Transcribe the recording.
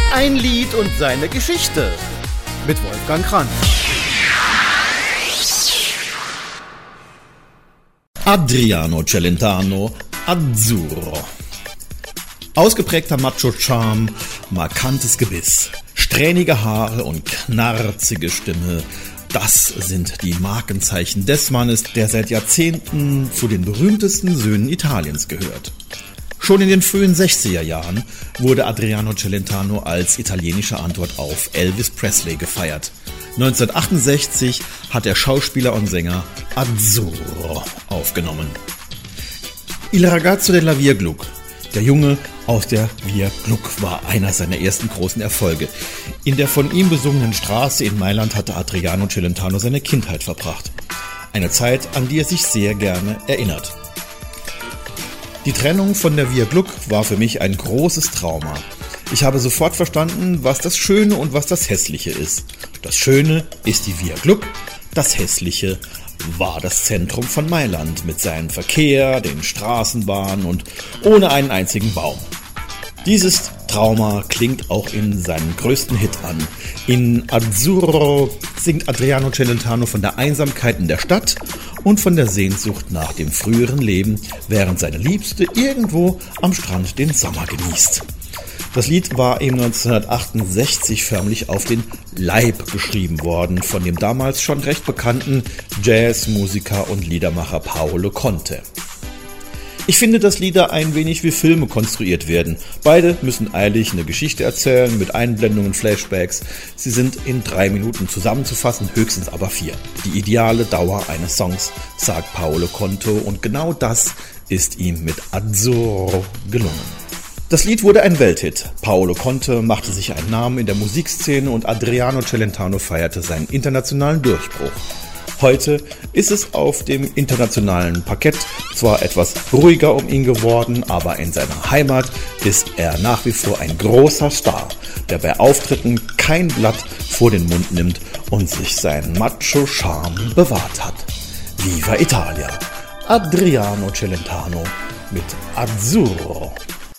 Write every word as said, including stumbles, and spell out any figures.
Ein Lied und seine Geschichte mit Wolfgang Kranz. Adriano Celentano, Azzurro. Ausgeprägter Macho-Charme, markantes Gebiss, strähnige Haare und knarzige Stimme. Das sind die Markenzeichen des Mannes, der seit Jahrzehnten zu den berühmtesten Söhnen Italiens gehört. Schon in den frühen sechziger Jahren wurde Adriano Celentano als italienische Antwort auf Elvis Presley gefeiert. neunzehnhundertachtundsechzig hat der Schauspieler und Sänger Azzurro aufgenommen. Il ragazzo della Via Gluck, der Junge aus der Via Gluck, war einer seiner ersten großen Erfolge. In der von ihm besungenen Straße in Mailand hatte Adriano Celentano seine Kindheit verbracht. Eine Zeit, an die er sich sehr gerne erinnert. Die Trennung von der Via Gluck war für mich ein großes Trauma. Ich habe sofort verstanden, was das Schöne und was das Hässliche ist. Das Schöne ist die Via Gluck, das Hässliche war das Zentrum von Mailand mit seinem Verkehr, den Straßenbahnen und ohne einen einzigen Baum. Dieses Trauma klingt auch in seinem größten Hit an. In Azzurro singt Adriano Celentano von der Einsamkeit in der Stadt und von der Sehnsucht nach dem früheren Leben, während seine Liebste irgendwo am Strand den Sommer genießt. Das Lied war ihm neunzehnhundertachtundsechzig förmlich auf den Leib geschrieben worden von dem damals schon recht bekannten Jazzmusiker und Liedermacher Paolo Conte. Ich finde, dass Lieder ein wenig wie Filme konstruiert werden. Beide müssen eilig eine Geschichte erzählen mit Einblendungen, Flashbacks. Sie sind in drei Minuten zusammenzufassen, höchstens aber vier. Die ideale Dauer eines Songs, sagt Paolo Conte, und genau das ist ihm mit Azzurro gelungen. Das Lied wurde ein Welthit. Paolo Conte machte sich einen Namen in der Musikszene und Adriano Celentano feierte seinen internationalen Durchbruch. Heute ist es auf dem internationalen Parkett zwar etwas ruhiger um ihn geworden, aber in seiner Heimat ist er nach wie vor ein großer Star, der bei Auftritten kein Blatt vor den Mund nimmt und sich seinen Macho-Charme bewahrt hat. Viva Italia! Adriano Celentano mit Azzurro.